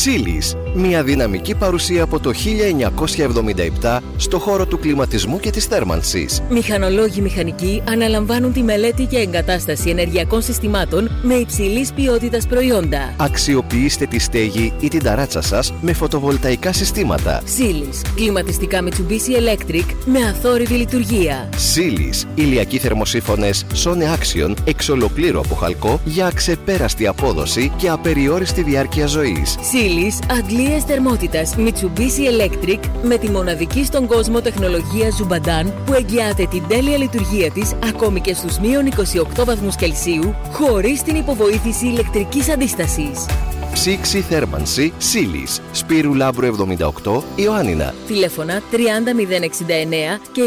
Σίλις, μια δυναμική παρουσία από το 1977 στο χώρο του κλιματισμού και της θέρμανσης. Μηχανολόγοι μηχανικοί αναλαμβάνουν τη μελέτη και εγκατάσταση ενεργειακών συστημάτων με υψηλής ποιότητας προϊόντα. Αξιοποιήστε τη στέγη ή την ταράτσα σας με φωτοβολταϊκά συστήματα. Σίλις, κλιματιστικά Mitsubishi Electric με αθόρυβη λειτουργία. Σίλις, ηλιακοί θερμοσύφωνες Sone Action εξ ολοκλήρου από χαλκό για αξεπέραστη απόδοση και απεριόριστη διάρκεια ζωής. Σίλις, αντλίες θερμότητας Mitsubishi Electric με τη μοναδική στον κόσμο τεχνολογία Zubadan που εγγυάται την τέλεια λειτουργία της ακόμη και στους μείον 28 βαθμούς Κελσίου χωρίς την υποβοήθηση ηλεκτρικής αντίστασης. Ψήξη θέρμανση Σίλις, Σπύρου Λάμπρου 78, Ιωάννινα. Τηλέφωνα 30069 και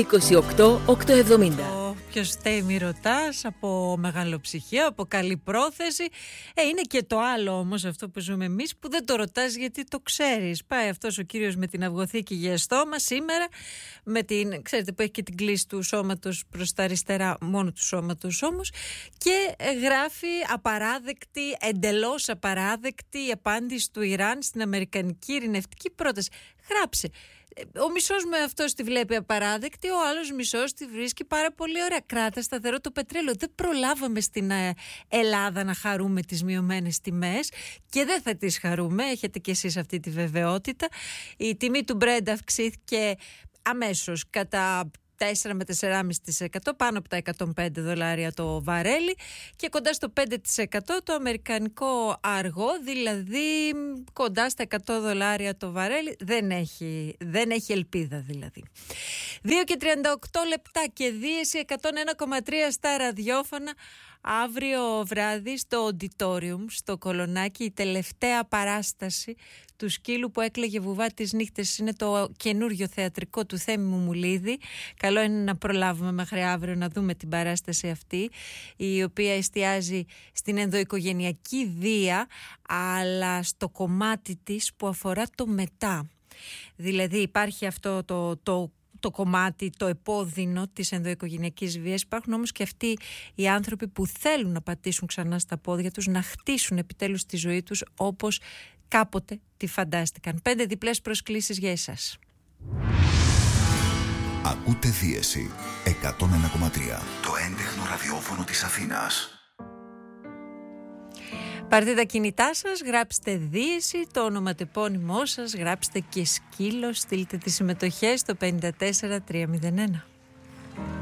28870. Ποιος φταίει μη ρωτάς, από μεγαλοψυχία, από καλή πρόθεση. Είναι και το άλλο όμως αυτό που ζούμε εμείς που δεν το ρωτάς γιατί το ξέρεις. Πάει αυτός ο κύριος με την αυγοθήκη για στόμα σήμερα, με την, ξέρετε που έχει και την κλίση του σώματος προς τα αριστερά, μόνο του σώματος όμως, και γράφει απαράδεκτη, εντελώς απαράδεκτη η απάντηση του Ιράν στην αμερικανική ειρηνευτική πρόταση. Γράψε. Ο μισός με αυτός τη βλέπει απαράδεκτη, ο άλλος μισός τη βρίσκει πάρα πολύ ωραία. Κράτα σταθερό το πετρέλαιο. Δεν προλάβαμε στην Ελλάδα να χαρούμε τις μειωμένες τιμές και δεν θα τις χαρούμε. Έχετε κι εσείς αυτή τη βεβαιότητα. Η τιμή του Brent αυξήθηκε αμέσως κατά 4 με 4,5%, πάνω από τα $105 το βαρέλι και κοντά στο 5% το αμερικανικό αργό, δηλαδή κοντά στα $100 το βαρέλι. Δεν έχει ελπίδα δηλαδή. 2 και 38 λεπτά και δίεση 101,3 στα ραδιόφωνα. Αύριο βράδυ στο Auditorium, στο Κολονάκι, η τελευταία παράσταση του σκύλου που έκλαιγε βουβά τις νύχτες. Είναι το καινούριο θεατρικό του Θέμη Μουμουλίδη. Καλό είναι να προλάβουμε μέχρι αύριο να δούμε την παράσταση αυτή, η οποία εστιάζει στην ενδοοικογενειακή βία, αλλά στο κομμάτι της που αφορά το μετά. Δηλαδή υπάρχει αυτό το κομμάτι, το επώδυνο της ενδοοικογενειακής βίας. Υπάρχουν όμως και αυτοί οι άνθρωποι που θέλουν να πατήσουν ξανά στα πόδια τους, να χτίσουν επιτέλους τη ζωή τους όπως κάποτε τη φαντάστηκαν. 5 διπλές προσκλήσεις για εσάς. Ακούτε Δίεση 101,3, το έντεχνο ραδιόφωνο της Αθήνας. Πάρτε τα κινητά σας, γράψτε Δίεση, το ονοματεπώνυμό σας, γράψτε και σκύλο, στείλτε τις συμμετοχές στο 54301.